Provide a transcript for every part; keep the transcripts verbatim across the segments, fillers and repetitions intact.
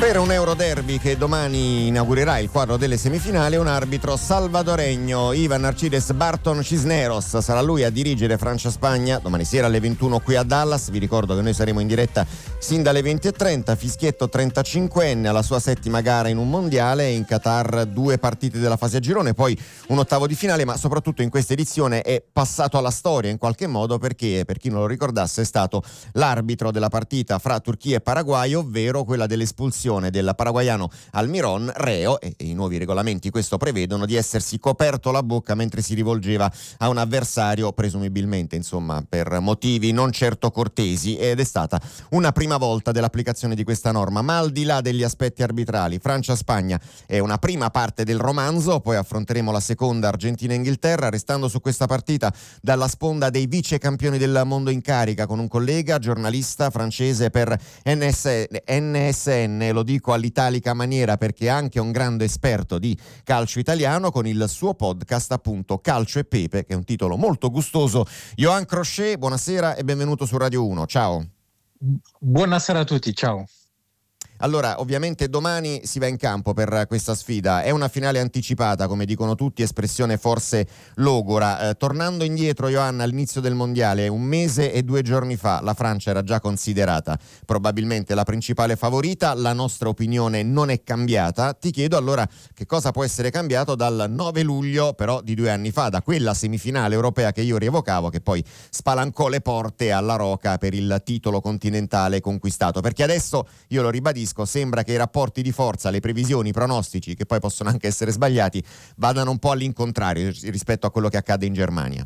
Per un Euroderby che domani inaugurerà il quadro delle semifinali, un arbitro salvadoregno, Ivan Arcides Barton Cisneros. Sarà lui a dirigere Francia-Spagna domani sera alle ventuno qui a Dallas. Vi ricordo che noi saremo in diretta sin dalle venti e trenta. Fischietto trentacinquenne alla sua settima gara in un mondiale. In Qatar due partite della fase a girone, poi un ottavo di finale, ma soprattutto in questa edizione è passato alla storia in qualche modo perché, per chi non lo ricordasse, è stato l'arbitro della partita fra Turchia e Paraguay, ovvero quella dell'espulsione del paraguaiano Almiron, reo, e i nuovi regolamenti questo prevedono, di essersi coperto la bocca mentre si rivolgeva a un avversario, presumibilmente insomma per motivi non certo cortesi, ed è stata una prima volta dell'applicazione di questa norma. Ma al di là degli aspetti arbitrali, Francia-Spagna è una prima parte del romanzo, poi affronteremo la seconda, Argentina-Inghilterra, restando su questa partita dalla sponda dei vice campioni del mondo in carica con un collega giornalista francese per N S N, lo dico all'italica maniera perché è anche un grande esperto di calcio italiano, con il suo podcast appunto Calcio e Pepe, che è un titolo molto gustoso. Johan Crochet, buonasera e benvenuto su Radio uno. Ciao. Buonasera a tutti, ciao. Allora, ovviamente domani si va in campo per questa sfida. È una finale anticipata, come dicono tutti, espressione forse logora. Eh, tornando indietro, Johanna, all'inizio del mondiale, un mese e due giorni fa, la Francia era già considerata probabilmente la principale favorita. La nostra opinione non è cambiata. Ti chiedo allora che cosa può essere cambiato dal nove luglio, però di due anni fa, da quella semifinale europea che io rievocavo, che poi spalancò le porte alla Roca per il titolo continentale conquistato. Perché adesso, io lo ribadisco, sembra che i rapporti di forza, le previsioni, i pronostici, che poi possono anche essere sbagliati, vadano un po' all'incontrario rispetto a quello che accade in Germania.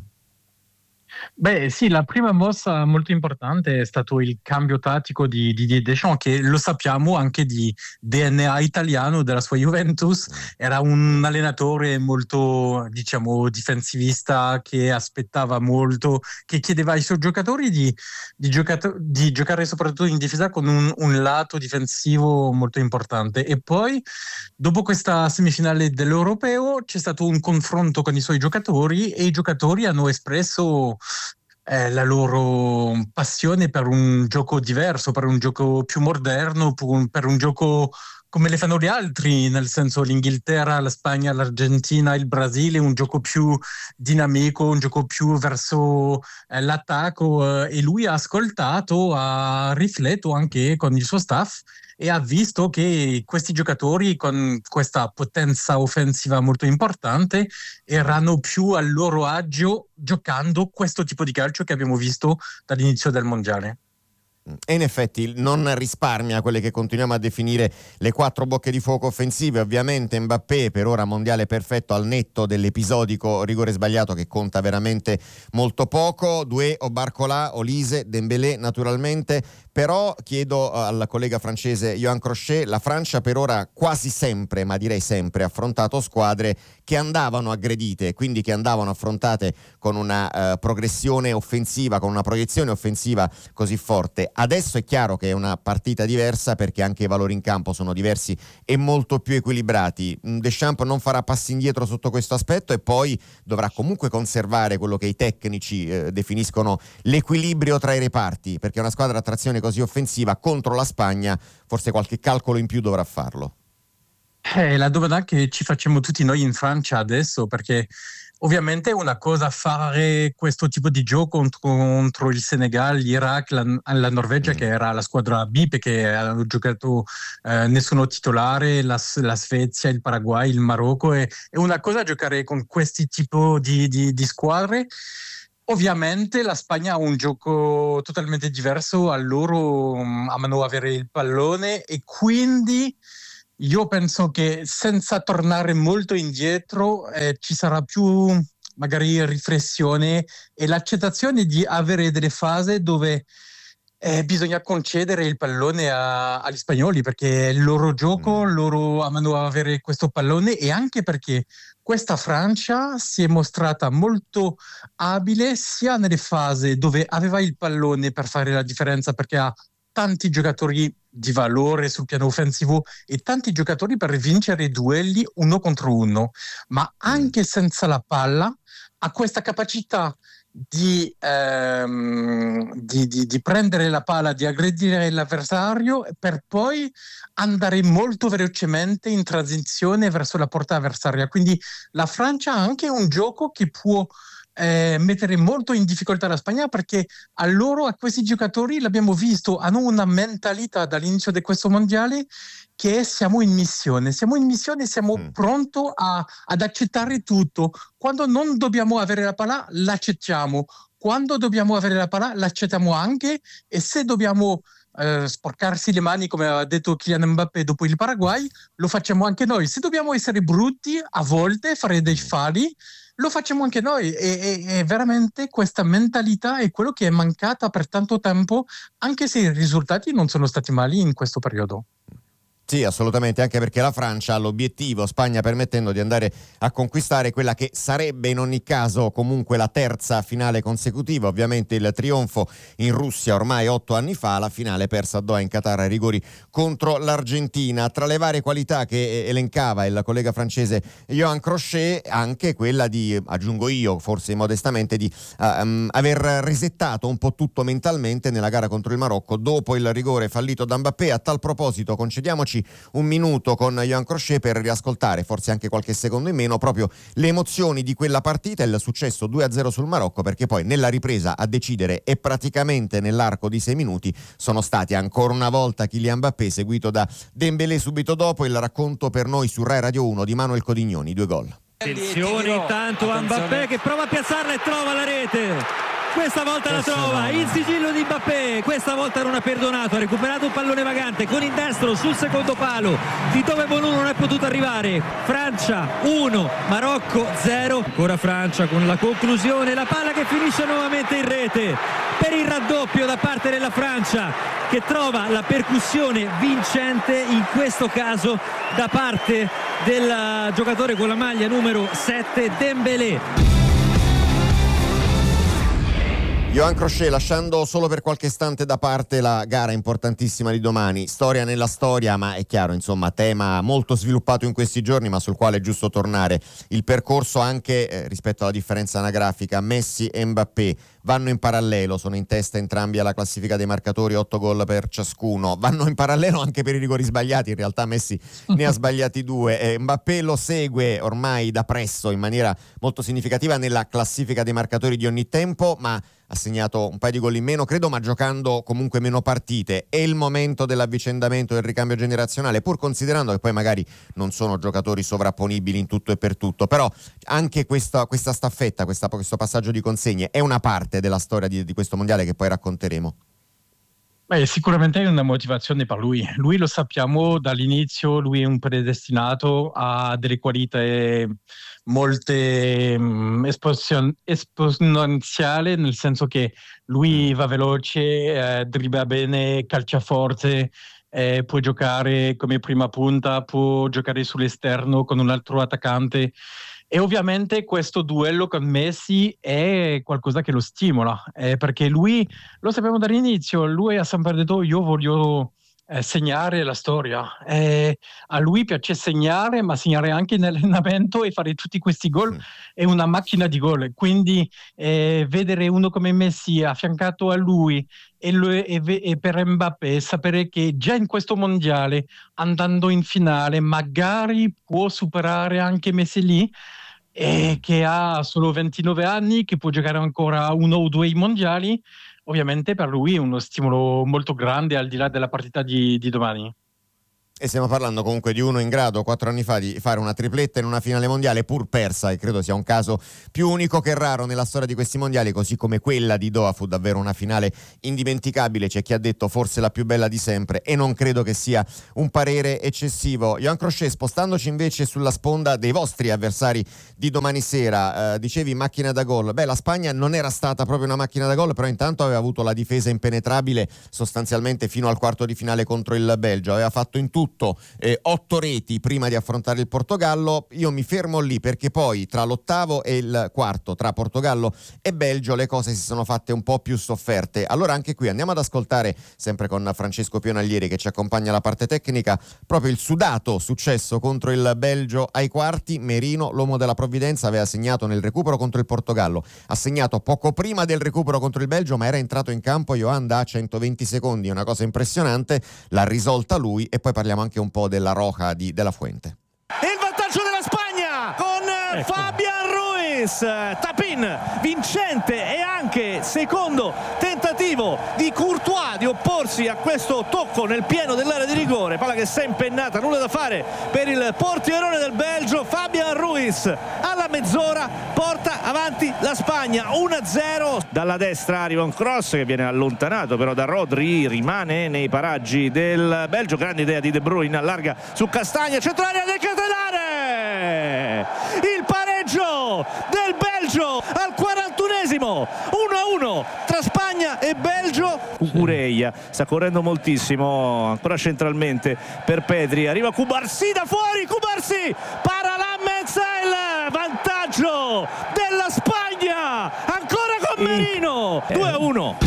Beh sì, la prima mossa molto importante è stato il cambio tattico di Didier Deschamps, che lo sappiamo anche di D N A italiano della sua Juventus. Era un allenatore molto, diciamo, difensivista, che aspettava molto, che chiedeva ai suoi giocatori di, di, giocato- di giocare soprattutto in difesa con un, un lato difensivo molto importante. E poi, dopo questa semifinale dell'Europeo, c'è stato un confronto con i suoi giocatori e i giocatori hanno espresso eh, la loro passione per un gioco diverso, per un gioco più moderno, per un, per un gioco come le fanno gli altri, nel senso l'Inghilterra, la Spagna, l'Argentina, il Brasile, un gioco più dinamico, un gioco più verso eh, l'attacco, eh, e lui ha ascoltato, ha riflettuto anche con il suo staff e ha visto che questi giocatori con questa potenza offensiva molto importante erano più a loro agio giocando questo tipo di calcio che abbiamo visto dall'inizio del mondiale. E in effetti non risparmia quelle che continuiamo a definire le quattro bocche di fuoco offensive. Ovviamente Mbappé per ora mondiale perfetto, al netto dell'episodico rigore sbagliato che conta veramente molto poco. Due o Barcola, Olise, Dembélé naturalmente. Però chiedo al collega francese Johan Crochet, la Francia per ora quasi sempre, ma direi sempre, ha affrontato squadre che andavano aggredite, quindi che andavano affrontate con una uh, progressione offensiva, con una proiezione offensiva così forte. Adesso è chiaro che è una partita diversa perché anche i valori in campo sono diversi e molto più equilibrati. Deschamps non farà passi indietro sotto questo aspetto e poi dovrà comunque conservare quello che i tecnici eh, definiscono l'equilibrio tra i reparti, perché una squadra a trazione così offensiva contro la Spagna forse qualche calcolo in più dovrà farlo. È la domanda che ci facciamo tutti noi in Francia adesso, perché ovviamente è una cosa fare questo tipo di gioco contro, contro il Senegal, l'Iraq, la, la Norvegia, mm. che era la squadra B perché hanno giocato eh, nessuno titolare, la, la Svezia, il Paraguay, il Marocco. È, è una cosa giocare con questi tipi di, di, di squadre. Ovviamente la Spagna ha un gioco totalmente diverso, a loro um, amano avere il pallone e quindi io penso che senza tornare molto indietro eh, ci sarà più magari riflessione e l'accettazione di avere delle fasi dove eh, bisogna concedere il pallone a, agli spagnoli, perché il loro gioco, mm. loro amano avere questo pallone, e anche perché questa Francia si è mostrata molto abile sia nelle fasi dove aveva il pallone per fare la differenza, perché ha tanti giocatori di valore sul piano offensivo e tanti giocatori per vincere i duelli uno contro uno, ma anche senza la palla ha questa capacità di, ehm, di, di, di prendere la palla, di aggredire l'avversario per poi andare molto velocemente in transizione verso la porta avversaria. Quindi la Francia ha anche un gioco che può eh, mettere molto in difficoltà la Spagna, perché a loro, a questi giocatori, l'abbiamo visto, hanno una mentalità dall'inizio di questo mondiale che siamo in missione, siamo in missione, siamo Mm. pronti ad accettare tutto. Quando non dobbiamo avere la palla, l'accettiamo. Quando dobbiamo avere la palla, l'accettiamo anche. E se dobbiamo eh, sporcarsi le mani, come ha detto Kylian Mbappé dopo il Paraguay, lo facciamo anche noi. Se dobbiamo essere brutti, a volte, fare dei falli, lo facciamo anche noi. E, e, e veramente questa mentalità è quello che è mancata per tanto tempo, anche se i risultati non sono stati mali in questo periodo. Sì, assolutamente, anche perché la Francia ha l'obiettivo, Spagna permettendo, di andare a conquistare quella che sarebbe in ogni caso comunque la terza finale consecutiva. Ovviamente il trionfo in Russia ormai otto anni fa, la finale persa a Doha in Qatar ai rigori contro l'Argentina. Tra le varie qualità che elencava il collega francese Johan Crochet, anche quella di, aggiungo io forse modestamente, di um, aver resettato un po' tutto mentalmente nella gara contro il Marocco dopo il rigore fallito da Mbappé. A tal proposito concediamoci un minuto con Johan Crochet per riascoltare, forse anche qualche secondo in meno, proprio le emozioni di quella partita, il successo due a zero sul Marocco, perché poi nella ripresa a decidere e praticamente nell'arco di sei minuti sono stati ancora una volta Kylian Mbappé, seguito da Dembélé subito dopo. Il racconto per noi su Rai Radio uno di Manuel Codignoni, due gol. Attenzione intanto a Mbappé che prova a piazzarla e trova la rete. Questa volta la trova, il sigillo di Mbappé, questa volta non ha perdonato, ha recuperato un pallone vagante con il destro sul secondo palo, di dove Bonu non è potuto arrivare. Francia uno, Marocco zero, ancora Francia con la conclusione, la palla che finisce nuovamente in rete per il raddoppio da parte della Francia, che trova la percussione vincente in questo caso da parte del giocatore con la maglia numero sette, Dembélé. Johan Crochet, lasciando solo per qualche istante da parte la gara importantissima di domani, storia nella storia, ma è chiaro, insomma, tema molto sviluppato in questi giorni, ma sul quale è giusto tornare. Il percorso anche eh, rispetto alla differenza anagrafica, Messi e Mbappé vanno in parallelo, sono in testa entrambi alla classifica dei marcatori, otto gol per ciascuno, vanno in parallelo anche per i rigori sbagliati, in realtà Messi ne ha sbagliati due, eh, Mbappé lo segue ormai da presso in maniera molto significativa nella classifica dei marcatori di ogni tempo, ma ha segnato un paio di gol in meno, credo, ma giocando comunque meno partite. È il momento dell'avvicendamento, del ricambio generazionale, pur considerando che poi magari non sono giocatori sovrapponibili in tutto e per tutto, però anche questa, questa staffetta, questa, questo passaggio di consegne è una parte della storia di, di questo mondiale che poi racconteremo. Beh, sicuramente è una motivazione per lui. Lui lo sappiamo dall'inizio, lui è un predestinato, ha delle qualità molte um, esponenziali, nel senso che lui va veloce, eh, dribbla bene, calcia forte, eh, può giocare come prima punta, può giocare sull'esterno con un altro attaccante. E ovviamente questo duello con Messi è qualcosa che lo stimola, eh, perché lui, lo sappiamo dall'inizio, lui ha sempre detto io voglio eh, segnare la storia. Eh, a lui piace segnare, ma segnare anche in allenamento e fare tutti questi gol mm. è una macchina di gol. Quindi eh, vedere uno come Messi affiancato a lui e, lui, e, e per Mbappé sapere che già in questo mondiale, andando in finale, magari può superare anche Messi lì, e che ha solo ventinove anni, che può giocare ancora uno o due mondiali, ovviamente per lui è uno stimolo molto grande al di là della partita di, di domani. E stiamo parlando comunque di uno in grado quattro anni fa di fare una tripletta in una finale mondiale pur persa, e credo sia un caso più unico che raro nella storia di questi mondiali, così come quella di Doha fu davvero una finale indimenticabile. C'è chi ha detto forse la più bella di sempre, e non credo che sia un parere eccessivo. Johan Crochet, spostandoci invece sulla sponda dei vostri avversari di domani sera, eh, dicevi macchina da gol. Beh, la Spagna non era stata proprio una macchina da gol, però intanto aveva avuto la difesa impenetrabile sostanzialmente fino al quarto di finale contro il Belgio, aveva fatto in tutto tutto eh, otto reti prima di affrontare il Portogallo. Io mi fermo lì perché poi tra l'ottavo e il quarto, tra Portogallo e Belgio, le cose si sono fatte un po' più sofferte. Allora anche qui andiamo ad ascoltare, sempre con Francesco Pionaglieri che ci accompagna alla parte tecnica, proprio il sudato successo contro il Belgio ai quarti. Merino, l'uomo della provvidenza, aveva segnato nel recupero contro il Portogallo, ha segnato poco prima del recupero contro il Belgio, ma era entrato in campo Yohan da centoventi secondi, una cosa impressionante, l'ha risolta lui. E poi parliamo anche un po' della Roja di Della Fuente. Il vantaggio della Spagna con ecco. Fabian Ruiz, tap-in vincente e anche secondo tentativo di Courtois di opporsi a questo tocco nel pieno dell'area di rigore, palla che si è impennata, nulla da fare per il portierone del Belgio. Fabian Ruiz alla mezz'ora porta avanti la Spagna uno a zero. Dalla destra arriva un cross che viene allontanato però da Rodri, rimane nei paraggi del Belgio, grande idea di De Bruyne, allarga su Castagna, centrale del Catenare, il pareggio del Belgio al quarantunesimo, uno a uno tra Spagna e Belgio. Cucureia sta correndo moltissimo, ancora centralmente per Pedri, arriva Cubarsí da fuori, Cubarsí para Lammens, il vantaggio della Spagna ancora con Merino, due a uno.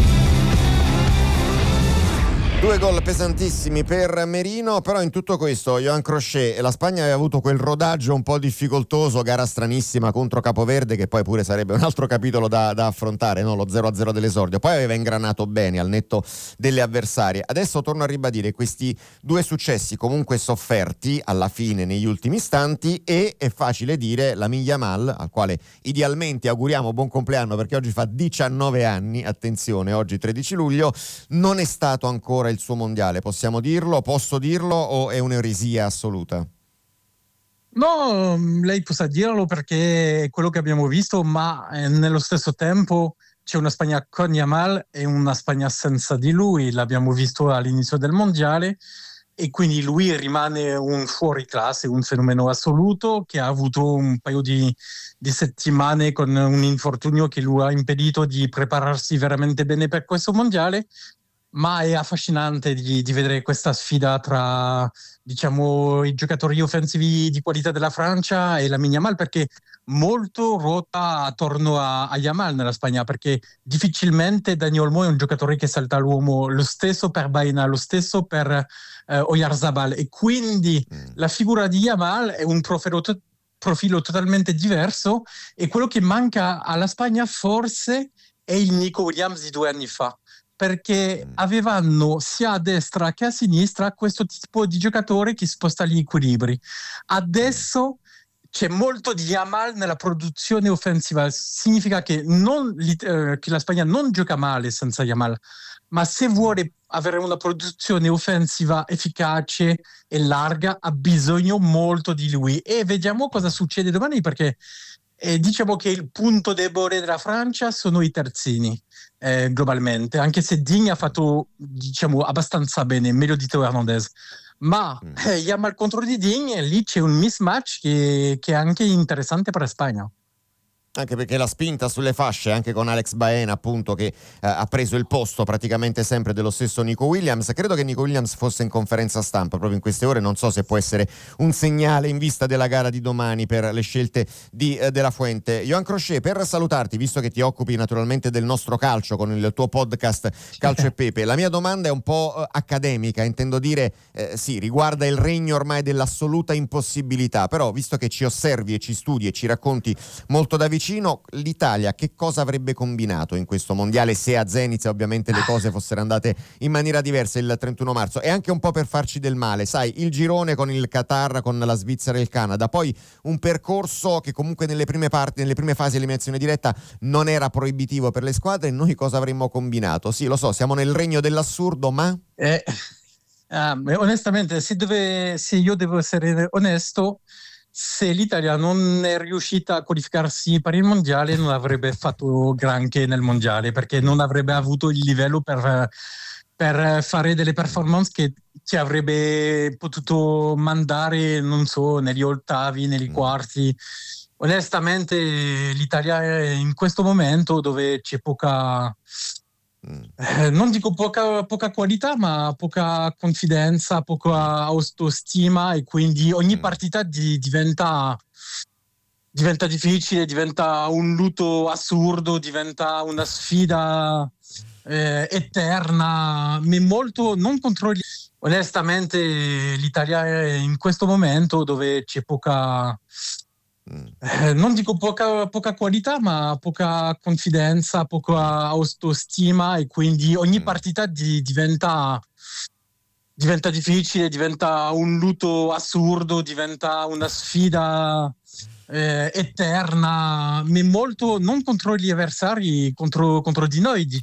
Due gol pesantissimi per Merino, però in tutto questo Yohan Crochet, la Spagna aveva avuto quel rodaggio un po' difficoltoso, gara stranissima contro Capoverde, che poi pure sarebbe un altro capitolo da, da affrontare, no? Lo zero a zero dell'esordio, poi aveva ingranato bene al netto delle avversarie. Adesso torno a ribadire questi due successi comunque sofferti alla fine, negli ultimi istanti, e è facile dire Lamine Yamal, al quale idealmente auguriamo buon compleanno perché oggi fa diciannove anni, attenzione, oggi tredici luglio, non è stato ancora il suo mondiale, possiamo dirlo, posso dirlo, o è un'eresia assoluta? No, lei possa dirlo perché è quello che abbiamo visto, ma eh, nello stesso tempo c'è una Spagna con Yamal e una Spagna senza di lui, l'abbiamo visto all'inizio del mondiale, e quindi lui rimane un fuoriclasse, un fenomeno assoluto che ha avuto un paio di, di settimane con un infortunio che lui ha impedito di prepararsi veramente bene per questo mondiale. Ma è affascinante di, di vedere questa sfida tra, diciamo, i giocatori offensivi di qualità della Francia e Lamine Yamal, perché molto ruota attorno a, a Yamal nella Spagna, perché difficilmente Dani Olmo è un giocatore che salta l'uomo, lo stesso per Baena, lo stesso per eh, Oyarzabal, e quindi mm. la figura di Yamal è un profilo, to- profilo totalmente diverso, e quello che manca alla Spagna forse è il Nico Williams di due anni fa, perché avevano sia a destra che a sinistra questo tipo di giocatore che sposta gli equilibri. Adesso c'è molto di Yamal nella produzione offensiva, significa che, non, eh, che la Spagna non gioca male senza Yamal, ma se vuole avere una produzione offensiva efficace e larga ha bisogno molto di lui, e vediamo cosa succede domani, perché eh, diciamo che il punto debole della Francia sono i terzini. Eh, globalmente, anche se Digne ha fatto, diciamo, abbastanza bene, meglio di Teo Hernandez, ma mm. eh, Yamal contro di Digne, lì c'è un mismatch che, che è anche interessante per la Spagna. Anche perché la spinta sulle fasce, anche con Alex Baena appunto, che eh, ha preso il posto praticamente sempre dello stesso Nico Williams. Credo che Nico Williams fosse in conferenza stampa proprio in queste ore, non so se può essere un segnale in vista della gara di domani per le scelte di eh, Della Fuente. Yohan Crochet, per salutarti, visto che ti occupi naturalmente del nostro calcio con il tuo podcast Calcio e Pepe, la mia domanda è un po' eh, accademica, intendo dire eh, sì, riguarda il regno ormai dell'assoluta impossibilità, però visto che ci osservi e ci studi e ci racconti molto da vicino, l'Italia che cosa avrebbe combinato in questo mondiale se a Zenit ovviamente le cose fossero andate in maniera diversa il trentuno marzo, e anche un po' per farci del male, sai, il girone con il Qatar, con la Svizzera e il Canada, poi un percorso che comunque nelle prime parti, nelle prime fasi eliminazione diretta non era proibitivo per le squadre, noi cosa avremmo combinato? Sì, lo so, siamo nel regno dell'assurdo, ma eh, ah, onestamente se, dove, se io devo essere onesto, se l'Italia non è riuscita a qualificarsi per il mondiale non avrebbe fatto granché nel mondiale, perché non avrebbe avuto il livello per, per fare delle performance che ci avrebbe potuto mandare, non so, negli ottavi, negli quarti. Onestamente l'Italia è in questo momento dove c'è poca Eh, non dico poca, poca qualità, ma poca confidenza, poca autostima, e quindi ogni Mm. partita di- diventa, diventa difficile, diventa un lutto assurdo, diventa una sfida eh, eterna, ma molto non controlli. Onestamente l'Italia è in questo momento dove c'è poca, Mm. eh, non dico poca, poca qualità, ma poca confidenza, poca autostima, e quindi ogni Mm. partita di- diventa, diventa difficile, diventa un lutto assurdo, diventa una sfida eh, eterna, ma molto non contro gli avversari, contro, contro di noi.